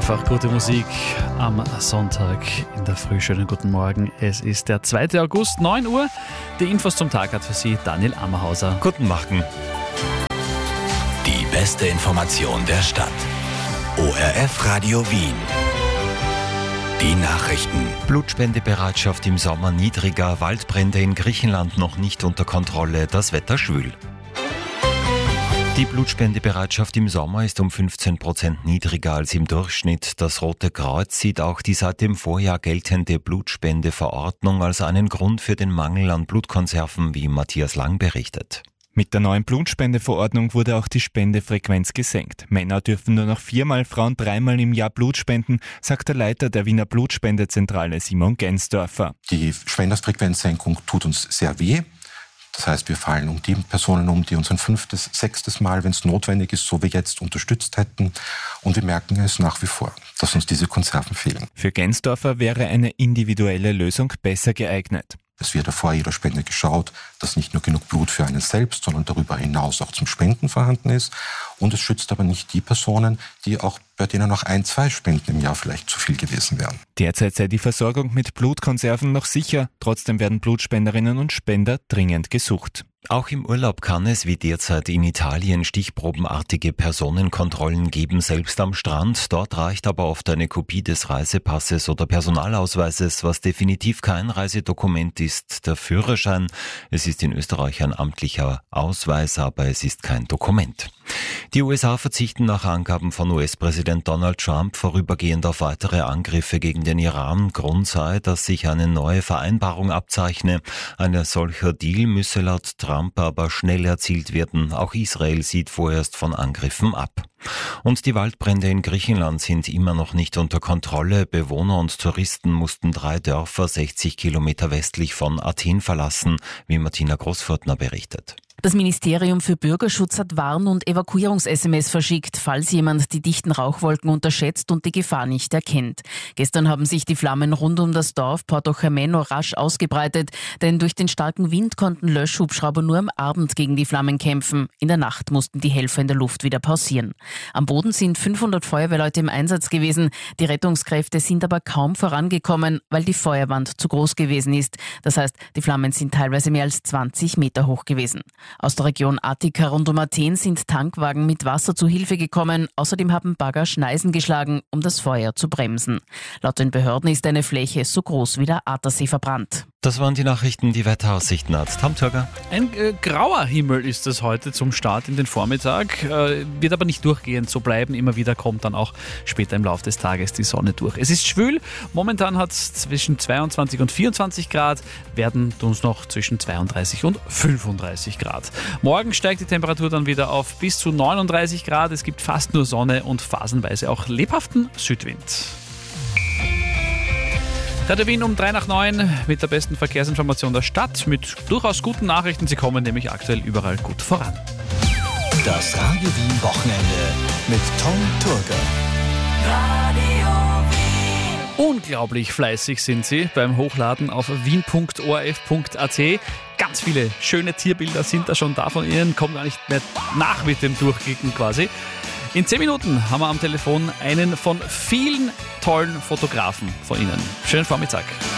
Einfach gute Musik am Sonntag in der Früh. Schönen guten Morgen. Es ist der 2. August, 9 Uhr. Die Infos zum Tag hat für Sie Daniel Ammerhauser. Guten Morgen. Die beste Information der Stadt. ORF Radio Wien. Die Nachrichten. Blutspendebereitschaft im Sommer niedriger, Waldbrände in Griechenland noch nicht unter Kontrolle, das Wetter schwül. Die Blutspendebereitschaft im Sommer ist um 15% niedriger als im Durchschnitt. Das Rote Kreuz sieht auch die seit dem Vorjahr geltende Blutspendeverordnung als einen Grund für den Mangel an Blutkonserven, wie Matthias Lang berichtet. Mit der neuen Blutspendeverordnung wurde auch die Spendefrequenz gesenkt. Männer dürfen nur noch 4-mal, Frauen 3-mal im Jahr Blut spenden, sagt der Leiter der Wiener Blutspendezentrale Simon Gensdorfer. Die Spenderfrequenzsenkung tut uns sehr weh. Das heißt, wir fallen um die Personen die uns ein 5., 6. Mal, wenn es notwendig ist, so wie jetzt, unterstützt hätten. Und wir merken es nach wie vor, dass uns diese Konserven fehlen. Für Gensdorfer wäre eine individuelle Lösung besser geeignet. Es wird vor jeder Spende geschaut, dass nicht nur genug Blut für einen selbst, sondern darüber hinaus auch zum Spenden vorhanden ist. Und es schützt aber nicht die Personen, bei denen auch 1, 2 Spenden im Jahr vielleicht zu viel gewesen wären. Derzeit sei die Versorgung mit Blutkonserven noch sicher. Trotzdem werden Blutspenderinnen und Spender dringend gesucht. Auch im Urlaub kann es wie derzeit in Italien stichprobenartige Personenkontrollen geben, selbst am Strand. Dort reicht aber oft eine Kopie des Reisepasses oder Personalausweises, was definitiv kein Reisedokument ist, der Führerschein. Es ist in Österreich ein amtlicher Ausweis, aber es ist kein Dokument. Die USA verzichten nach Angaben von US-Präsident Donald Trump vorübergehend auf weitere Angriffe gegen den Iran. Grund sei, dass sich eine neue Vereinbarung abzeichne. Ein solcher Deal müsse laut Trump aber schnell erzielt werden. Auch Israel sieht vorerst von Angriffen ab. Und die Waldbrände in Griechenland sind immer noch nicht unter Kontrolle. Bewohner und Touristen mussten 3 Dörfer 60 Kilometer westlich von Athen verlassen, wie Martina Großfurtner berichtet. Das Ministerium für Bürgerschutz hat Warn- und Evakuierungs-SMS verschickt, falls jemand die dichten Rauchwolken unterschätzt und die Gefahr nicht erkennt. Gestern haben sich die Flammen rund um das Dorf Portochameno rasch ausgebreitet, denn durch den starken Wind konnten Löschhubschrauber nur am Abend gegen die Flammen kämpfen. In der Nacht mussten die Helfer in der Luft wieder pausieren. Am Boden sind 500 Feuerwehrleute im Einsatz gewesen. Die Rettungskräfte sind aber kaum vorangekommen, weil die Feuerwand zu groß gewesen ist. Das heißt, die Flammen sind teilweise mehr als 20 Meter hoch gewesen. Aus der Region Attika rund um Athen sind Tankwagen mit Wasser zu Hilfe gekommen. Außerdem haben Bagger Schneisen geschlagen, um das Feuer zu bremsen. Laut den Behörden ist eine Fläche so groß wie der Attersee verbrannt. Das waren die Nachrichten, die Wetteraussichten hat. Tom Turger. Ein grauer Himmel ist es heute zum Start in den Vormittag, wird aber nicht durchgehend so bleiben. Immer wieder kommt dann auch später im Laufe des Tages die Sonne durch. Es ist schwül, momentan hat es zwischen 22 und 24 Grad, werden uns noch zwischen 32 und 35 Grad. Morgen steigt die Temperatur dann wieder auf bis zu 39 Grad, es gibt fast nur Sonne und phasenweise auch lebhaften Südwind. Radio Wien um 8:03 mit der besten Verkehrsinformation der Stadt, mit durchaus guten Nachrichten. Sie kommen nämlich aktuell überall gut voran. Das Radio Wien Wochenende mit Tom Turger. Radio Wien. Unglaublich fleißig sind sie beim Hochladen auf wien.orf.at. Ganz viele schöne Tierbilder sind da schon da von Ihnen, kommen gar nicht mehr nach mit dem Durchklicken quasi. In 10 Minuten haben wir am Telefon einen von vielen tollen Fotografen von Ihnen. Schönen Vormittag.